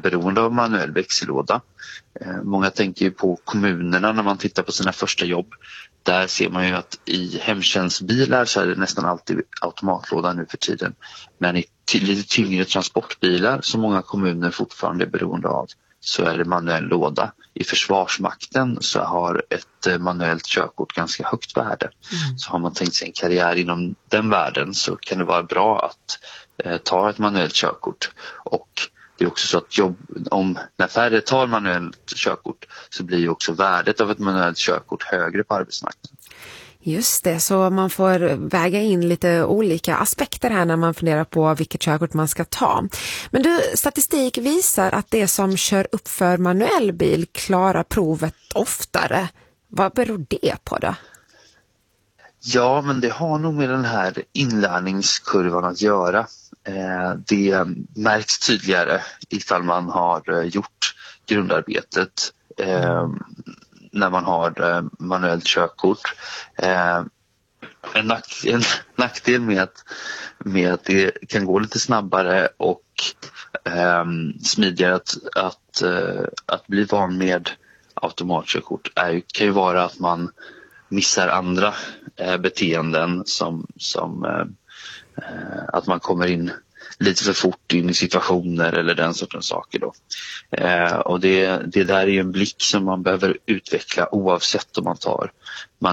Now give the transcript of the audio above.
beroende av manuell växellåda. Många tänker ju på kommunerna när man tittar på sina första jobb. Där ser man ju att i hemtjänstbilar så är det nästan alltid automatlåda nu för tiden. Men i lite tyngre transportbilar som många kommuner fortfarande är beroende av så är det manuell låda. I Försvarsmakten så har ett manuellt körkort ganska högt värde. Så har man tänkt sig en karriär inom den världen så kan det vara bra att ta ett manuellt körkort. Och det är också så att när färre tar manuellt körkort så blir ju också värdet av ett manuellt körkort högre på arbetsmarknaden. Just det, så man får väga in lite olika aspekter här när man funderar på vilket körkort man ska ta. Men du, statistik visar att det som kör upp för manuell bil klarar provet oftare. Vad beror det på då? Ja, men det har nog med den här inlärningskurvan att göra. Det märks tydligare ifall man har gjort grundarbetet när man har manuellt körkort. En nackdel med att det kan gå lite snabbare och smidigare att bli van med automatkörkort kan ju vara att man missar andra beteenden som att man kommer in lite för fort in i situationer eller den sortens saker då. Och det där är ju en blick som man behöver utveckla oavsett om man tar